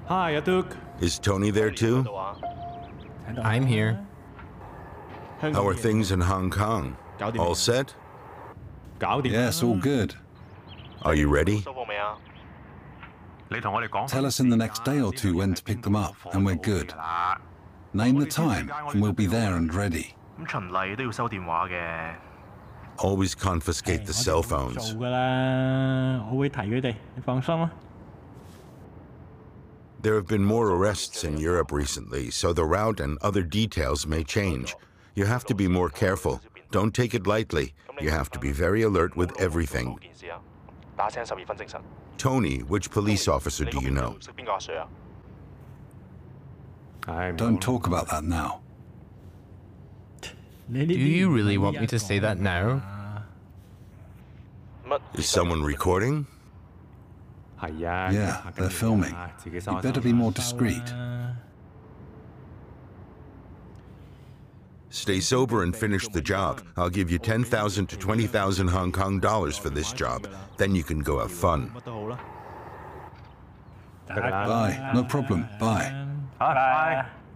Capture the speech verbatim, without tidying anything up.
Hi, Atuk. Is Tony there too? I'm here. How are things in Hong Kong? All set? Yes, all good. Are you ready? Tell us in the next day or two when to pick them up, and we're good. Name the time, and we'll be there and ready. Always confiscate the cell phones. There have been more arrests in Europe recently, so the route and other details may change. You have to be more careful. Don't take it lightly. You have to be very alert with everything. Tony, which police officer do you know? Don't talk about that now. Do you really want me to say that now? Is someone recording? Yeah, they're filming. You better be more discreet. Stay sober and finish the job. I'll give you ten thousand to twenty thousand Hong Kong dollars for this job. Then you can go have fun. Bye. No problem. Bye. Bye.